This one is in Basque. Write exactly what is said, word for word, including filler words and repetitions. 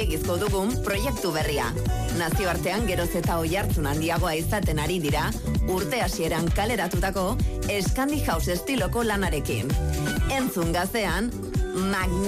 gehiagizko dugun proiektu berria. Nazioartean geroz eta oihartzun handiagoa izaten ari dira, urte hasieran kaleratutako Scandi House estiloko lanarekin. Entzun gaztean, Magnificent